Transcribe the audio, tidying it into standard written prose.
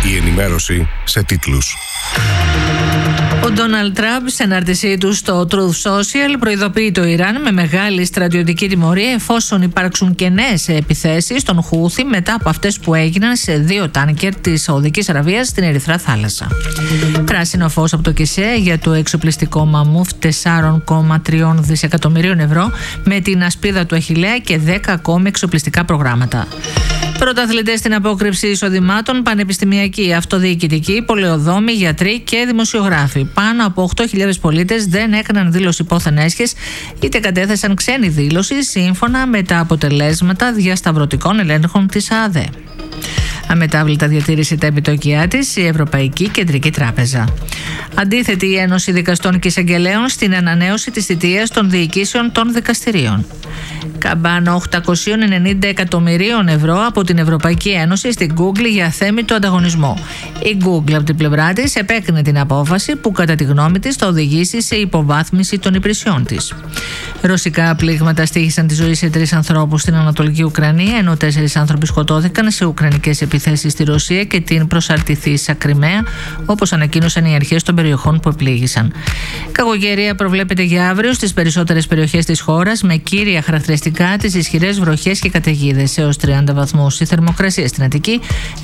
Η ενημέρωση σε τίτλους. Ο Ντόναλντ Τραμπ, σε ανάρτησή του στο Truth Social, προειδοποιεί το Ιράν με μεγάλη στρατιωτική τιμωρία εφόσον υπάρξουν και νέες επιθέσεις των Χούθι μετά από αυτές που έγιναν σε 2 τάνκερ της Σαουδικής Αραβίας στην Ερυθρά Θάλασσα. Πράσινο φως από το ΚΙΣΕ για το εξοπλιστικό μαμούθ 4,3 δισεκατομμυρίων ευρώ με την ασπίδα του Αχιλλέα και 10 ακόμη εξοπλιστικά προγράμματα. Πρωταθλητές στην απόκρυψη εισοδημάτων, πανεπιστημιακοί, αυτοδιοικητικοί, πολεοδόμοι, γιατροί και δημοσιογράφοι. Πάνω από 8.000 πολίτες δεν έκαναν δήλωση υπόθεν έσχες είτε κατέθεσαν ξένη δήλωση σύμφωνα με τα αποτελέσματα διασταυρωτικών ελέγχων της ΑΔΕ. Αμετάβλητα διατήρησε τα επιτόκια της η Ευρωπαϊκή Κεντρική Τράπεζα. Αντίθετη η Ένωση Δικαστών και Εισαγγελέων στην ανανέωση της θητείας των διοικήσεων των δικαστηρίων. Καμπάνο 890 εκατομμυρίων ευρώ από την Ευρωπαϊκή Ένωση στην Google για αθέμητο ανταγωνισμό. Η Google από την πλευρά της επέκρινε την απόφαση που κατά τη γνώμη της θα οδηγήσει σε υποβάθμιση των υπηρεσιών της. Ρωσικά πλήγματα στοίχησαν τη ζωή σε 3 ανθρώπους στην Ανατολική Ουκρανία, ενώ 4 άνθρωποι σκοτώθηκαν σε ουκρανικές επιθέσεις στη Ρωσία και την προσαρτηθήσα Κριμαία, όπως ανακοίνωσαν οι αρχές των περιοχών που επλήγησαν. Κακοκαιρία προβλέπεται για αύριο στις περισσότερες περιοχές της χώρας, με κύρια χαρακτηριστικά τις ισχυρές βροχές και καταιγίδες έως 30 βαθμούς. Η θερμοκρασία στην Αττική